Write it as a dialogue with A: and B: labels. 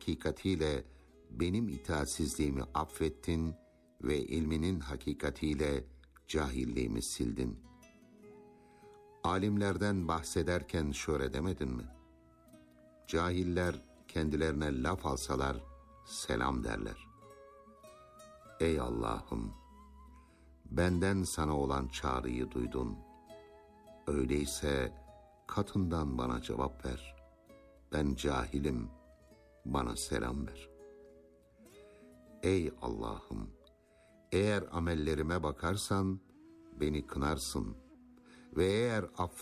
A: hakikatiyle benim itaatsizliğimi affettin ve ilminin hakikatiyle cahilliğimi sildin. Alimlerden bahsederken şöyle demedin mi? Cahiller kendilerine laf alsalar selam derler. Ey Allah'ım! Benden sana olan çağrıyı duydun. Öyleyse katından bana cevap ver. Ben cahilim, bana selam ver. Ey Allah'ım! Eğer amellerime bakarsan beni kınarsın ve eğer